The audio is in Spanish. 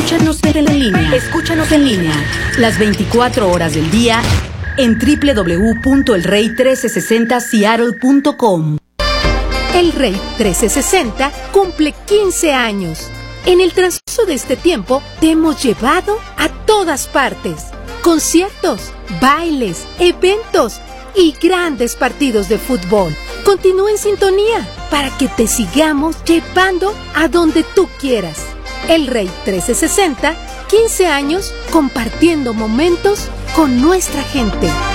Escúchanos en línea. Escúchanos en línea las 24 horas del día en www.elrey1360seattle.com. El Rey 1360 cumple 15 años. En el transcurso de este tiempo te hemos llevado a todas partes. Conciertos, bailes, eventos y grandes partidos de fútbol. Continúa en sintonía para que te sigamos llevando a donde tú quieras. El Rey 1360, 15 años compartiendo momentos con nuestra gente.